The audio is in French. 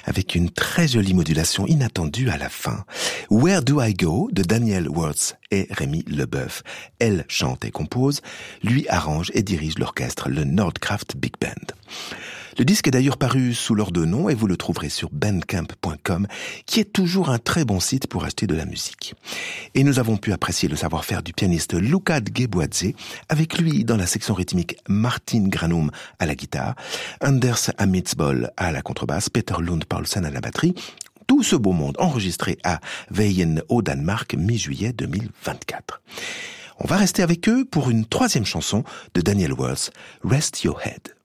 avec une très jolie modulation inattendue à la fin. Where Do I Go de Daniel Wirtz et Rémi Leboeuf. Elle chante et compose, lui arrange et dirige l'orchestre, le Nordkraft Big Band. Le disque est d'ailleurs paru sous leurs deux noms et vous le trouverez sur bandcamp.com, qui est toujours un très bon site pour acheter de la musique. Et nous avons pu apprécier le savoir-faire du pianiste Luca Geboadze, avec lui dans la section rythmique Martin Granum à la guitare, Anders Amitsbøl à la contrebasse, Peter Lund Paulsen à la batterie. Tout ce beau monde enregistré à Vejen au Danemark mi-juillet 2024. On va rester avec eux pour une troisième chanson de Daniel Wirtz, Rest Your Head.